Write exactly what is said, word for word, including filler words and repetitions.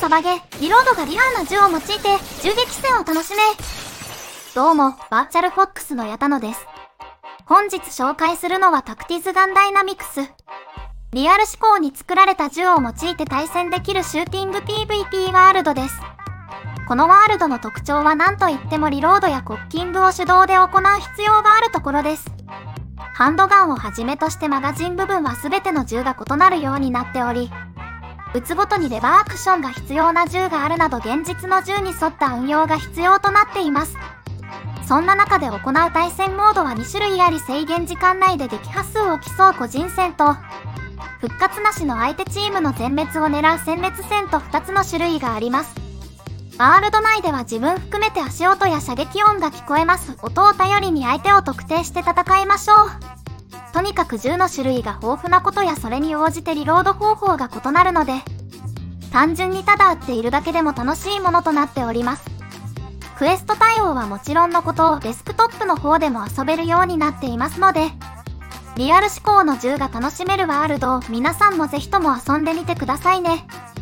サバゲ、リロードがリアルな銃を用いて銃撃戦を楽しめ。どうも、バーチャルフォックスの矢田野です。本日紹介するのはタクティズガンダイナミクス。リアル思考に作られた銃を用いて対戦できるシューティング ピーブイピー ワールドです。このワールドの特徴は何といってもリロードやコッキングを手動で行う必要があるところです。ハンドガンをはじめとしてマガジン部分は全ての銃が異なるようになっており、撃つごとにレバーアクションが必要な銃があるなど現実の銃に沿った運用が必要となっています。そんな中で行う対戦モードはに種類あり、制限時間内で撃破数を競う個人戦と、復活なしの相手チームの全滅を狙う殲滅戦とふたつの種類があります。ワールド内では自分含めて足音や射撃音が聞こえます。音を頼りに相手を特定して戦いましょう。とにかく銃の種類が豊富なことやそれに応じてリロード方法が異なるので、単純にただ撃っているだけでも楽しいものとなっております。クエスト対応はもちろんのことをデスクトップの方でも遊べるようになっていますので、リアル思考の銃が楽しめるワールドを皆さんもぜひとも遊んでみてくださいね。